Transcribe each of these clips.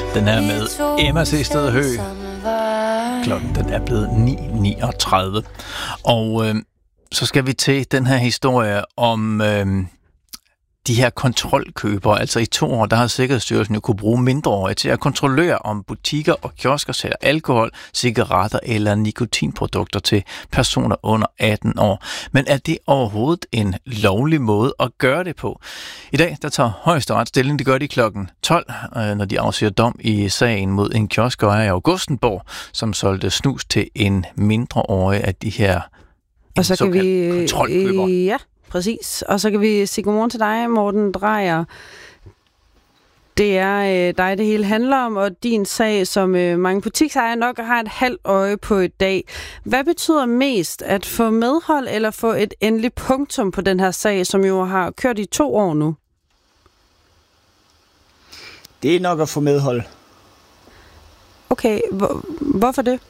Den her med Emma C. Sted Hø. Klokken den er blevet 9:39. Og så skal vi til den her historie om de her kontrolkøbere. Altså i 2 år, der har Sikkerhedsstyrelsen jo kunne bruge mindreårige til at kontrollere, om butikker og kiosker sælger alkohol, cigaretter eller nikotinprodukter til personer under 18 år. Men er det overhovedet en lovlig måde at gøre det på? I dag, der tager Højesteret stilling. Det gør de klokken 12, når de afsiger dom i sagen mod en kioskejer i Augustenborg, som solgte snus til en mindreårig af de her og så kan vi kontrolkøbere. Ja. Præcis. Og så kan vi sige godmorgen til dig, Morten Drejer. Det er dig, det hele handler om, og din sag, som mange butiksejere nok har et halvt øje på i dag. Hvad betyder mest, at få medhold eller få et endeligt punktum på den her sag, som jo har kørt i 2 år nu? Det er nok at få medhold. Okay, hvorfor det?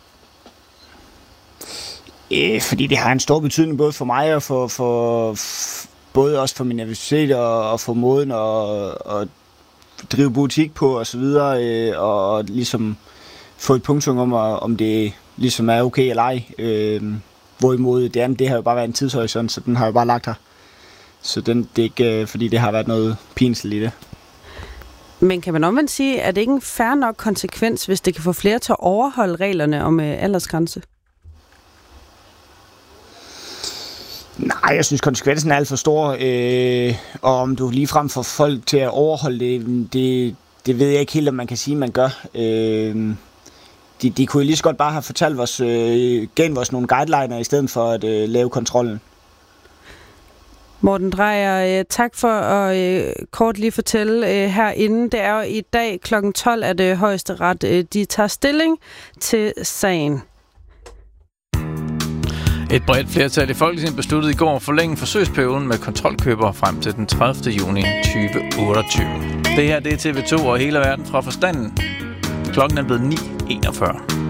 Fordi det har en stor betydning både for mig og for både også for min nervøsitet og for måden at drive butik på og så videre, og ligesom få et punktum om det ligesom er okay eller ej. Hvorimod det andet, det har jo bare været en tidshorisont, så den har jo bare lagt her. Så det er ikke, fordi det har været noget pinsligt i det. Men kan man omvendt sige, at det ikke en fair nok konsekvens, hvis det kan få flere til at overholde reglerne om aldersgrænse? Nej, jeg synes, konsekvensen er alt for stor, og om du ligefrem får folk til at overholde det ved jeg ikke helt, om man kan sige, man gør. De kunne jo lige så godt bare have fortalt gennem os nogle guideliner, i stedet for at lave kontrollen. Morten Drejer, tak for at kort lige fortælle herinde. Det er jo i dag kl. 12, at Højesteret de tager stilling til sagen. Et bredt flertal i Folketinget besluttede i går at forlænge forsøgsperioden med kontrolkøbere frem til den 30. juni 2028. Det her det er TV2 og hele verden fra forstanden. Klokken er blevet 9:41.